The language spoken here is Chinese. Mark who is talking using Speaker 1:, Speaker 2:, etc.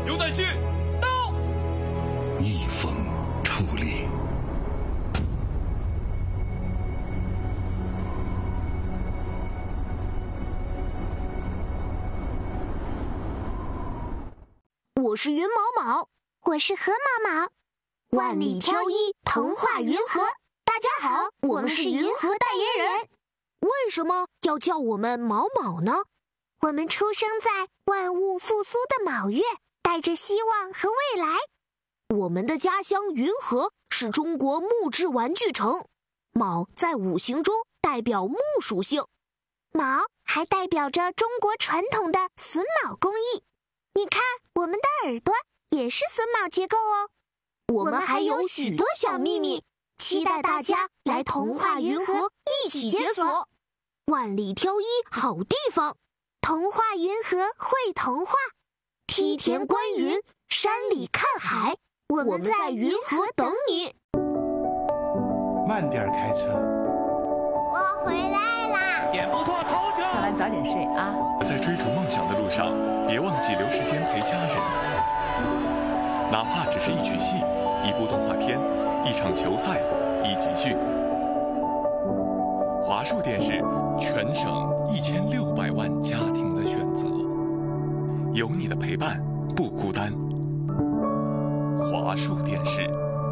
Speaker 1: 刘代旭，到！
Speaker 2: 逆风出力。
Speaker 3: 我是云毛毛，
Speaker 4: 我是河毛毛，
Speaker 3: 万里挑一，童话云和。大家好，我们是云和代言人。为什么要叫我们毛毛呢？
Speaker 4: 我们出生在万物复苏的卯月，带着希望和未来。
Speaker 3: 我们的家乡云和是中国木质玩具城，卯在五行中代表木属性，
Speaker 4: 卯还代表着中国传统的榫卯工艺。你看，我们的耳朵也是榫卯结构哦。
Speaker 3: 我们还有许多小秘密，期待大家来童话云和一起解锁。万里挑一好地方，
Speaker 4: 童话云和会童话，
Speaker 3: 梯田观云，山里看海，我们在云和等你。
Speaker 5: 慢点开车。
Speaker 6: 我回来啦！
Speaker 7: 点不错，头奖。
Speaker 8: 小兰早点睡啊。
Speaker 9: 在追逐梦想的路上，别忘记留时间陪家人，哪怕只是一曲戏、一部动画片、一场球赛、一集剧。华数电视，全省1600万家庭的选择，有你的陪伴不孤单。华数电视。